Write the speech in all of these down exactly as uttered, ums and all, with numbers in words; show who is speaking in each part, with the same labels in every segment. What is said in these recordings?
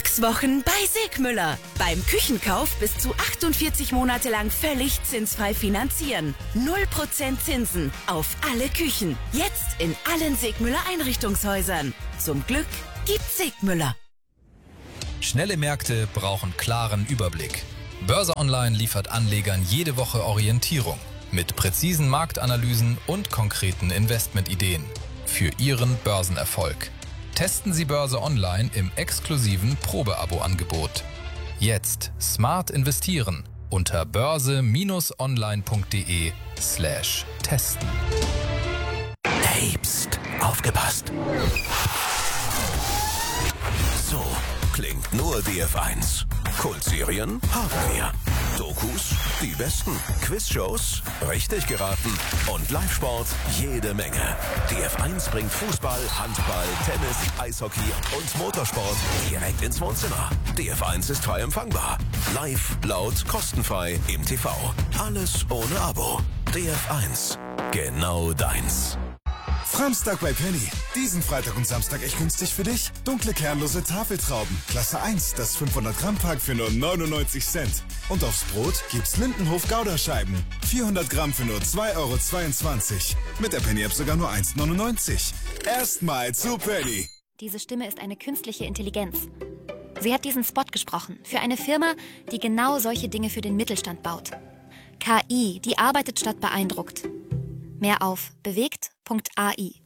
Speaker 1: Sechs Wochen bei Segmüller. Beim Küchenkauf bis zu achtundvierzig Monate lang völlig zinsfrei finanzieren. Null Prozent Zinsen auf alle Küchen. Jetzt in allen Segmüller Einrichtungshäusern. Zum Glück gibt's Segmüller.
Speaker 2: Schnelle Märkte brauchen klaren Überblick. Börse Online liefert Anlegern jede Woche Orientierung mit präzisen Marktanalysen und konkreten Investmentideen für Ihren Börsenerfolg. Testen Sie Börse Online im exklusiven Probeabo-Angebot. Jetzt smart investieren unter börse-online.de slash testen.
Speaker 3: Hey, pst, aufgepasst. So klingt nur D F eins. Kultserien haben wir. Dokus, die besten. Quizshows, richtig geraten. Und Live-Sport, jede Menge. D F eins bringt Fußball, Handball, Tennis, Eishockey und Motorsport direkt ins Wohnzimmer. D F eins ist frei empfangbar. Live, laut, kostenfrei im T V. Alles ohne Abo. D F eins. Genau deins.
Speaker 4: Samstag bei Penny. Diesen Freitag und Samstag echt günstig für dich. Dunkle kernlose Tafeltrauben. Klasse eins, das fünfhundert Gramm Pack für nur neunundneunzig Cent. Und aufs Brot gibt's Lindenhof Gouda-Scheiben. vierhundert Gramm für nur zwei Euro zweiundzwanzig. Mit der Penny-App sogar nur eins neunundneunzig. Erstmal zu Penny.
Speaker 5: Diese Stimme ist eine künstliche Intelligenz. Sie hat diesen Spot gesprochen für eine Firma, die genau solche Dinge für den Mittelstand baut. K I, die arbeitet statt beeindruckt. Mehr auf bewegt punkt a i.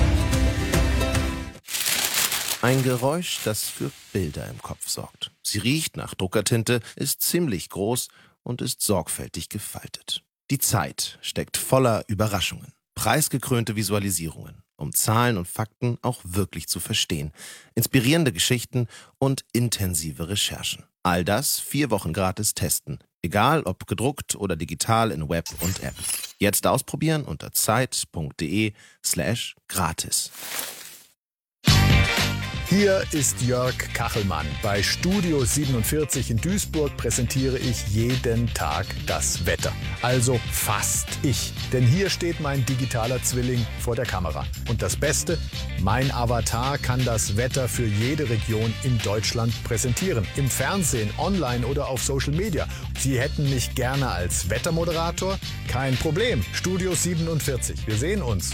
Speaker 6: Ein Geräusch, das für Bilder im Kopf sorgt. Sie riecht nach Druckertinte, ist ziemlich groß und ist sorgfältig gefaltet. Die Zeit steckt voller Überraschungen. Preisgekrönte Visualisierungen, um Zahlen und Fakten auch wirklich zu verstehen. Inspirierende Geschichten und intensive Recherchen. All das vier Wochen gratis testen. Egal ob gedruckt oder digital in Web und App. Jetzt ausprobieren unter zeit.de slash gratis.
Speaker 7: Hier ist Jörg Kachelmann. Bei Studio siebenundvierzig in Duisburg präsentiere ich jeden Tag das Wetter. Also fast ich. Denn hier steht mein digitaler Zwilling vor der Kamera. Und das Beste, mein Avatar kann das Wetter für jede Region in Deutschland präsentieren. Im Fernsehen, online oder auf Social Media. Sie hätten mich gerne als Wettermoderator? Kein Problem. Studio siebenundvierzig. Wir sehen uns.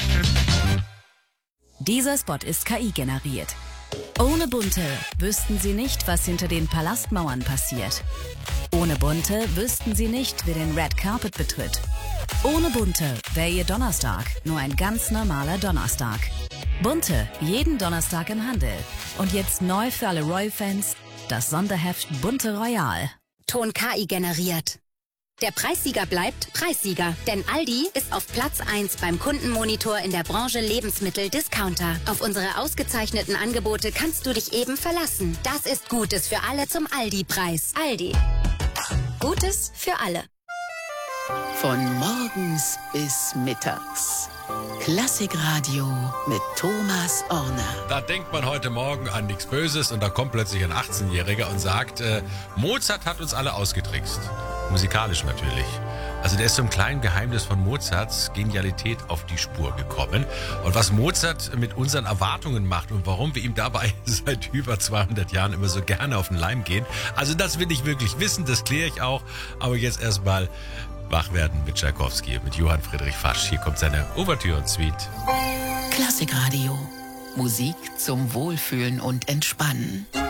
Speaker 1: Dieser Spot ist K I generiert. Ohne Bunte wüssten Sie nicht, was hinter den Palastmauern passiert. Ohne Bunte wüssten Sie nicht, wer den Red Carpet betritt. Ohne Bunte wäre Ihr Donnerstag nur ein ganz normaler Donnerstag. Bunte, jeden Donnerstag im Handel. Und jetzt neu für alle Royal-Fans, das Sonderheft Bunte Royal.
Speaker 8: Ton K I generiert. Der Preissieger bleibt Preissieger, denn Aldi ist auf Platz eins beim Kundenmonitor in der Branche Lebensmittel-Discounter. Auf unsere ausgezeichneten Angebote kannst du dich eben verlassen. Das ist Gutes für alle zum Aldi-Preis. Aldi. Gutes für alle.
Speaker 9: Von morgens bis mittags. Klassikradio mit Thomas Orner.
Speaker 10: Da denkt man heute Morgen an nichts Böses und da kommt plötzlich ein achtzehnjähriger und sagt, äh, Mozart hat uns alle ausgetrickst. Musikalisch natürlich. Also der ist zum kleinen Geheimnis von Mozarts Genialität auf die Spur gekommen. Und was Mozart mit unseren Erwartungen macht und warum wir ihm dabei seit über zweihundert Jahren immer so gerne auf den Leim gehen. Also das will ich wirklich wissen, das kläre ich auch. Aber jetzt erstmal wach werden mit Tschaikowski, mit Johann Friedrich Fasch. Hier kommt seine Ouvertüren-Suite.
Speaker 9: Klassikradio. Musik zum Wohlfühlen und Entspannen.